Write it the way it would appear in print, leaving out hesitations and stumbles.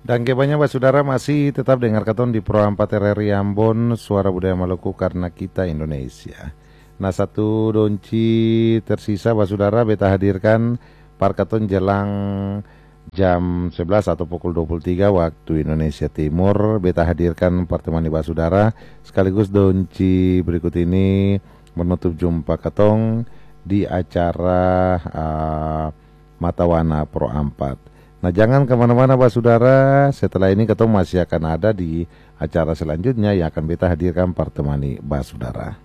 Dan kebanyakan Saudara masih tetap dengar katon di Pro 4 RRI Ambon, Suara Budaya Maluku karena kita Indonesia. Nah, satu donci tersisa Saudara beta hadirkan parkaton jelang jam 11 atau pukul 23 waktu Indonesia Timur. Beta hadirkan pertemuan Saudara sekaligus donci berikut ini menutup jumpa katong di acara Matawana Pro 4. Nah, jangan kemana-mana Saudara, setelah ini ketemu masih akan ada di acara selanjutnya yang akan beta hadirkan pertemani Saudara.